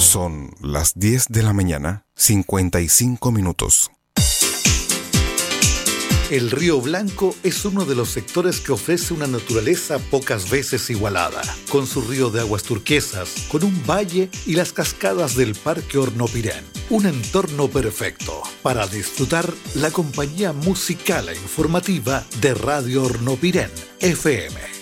Son las 10 de la mañana, 55 minutos. El Río Blanco es uno de los sectores que ofrece una naturaleza pocas veces igualada, con su río de aguas turquesas, con un valle y las cascadas del Parque Hornopirén. Un entorno perfecto para disfrutar la compañía musical e informativa de Radio Hornopirén, FM.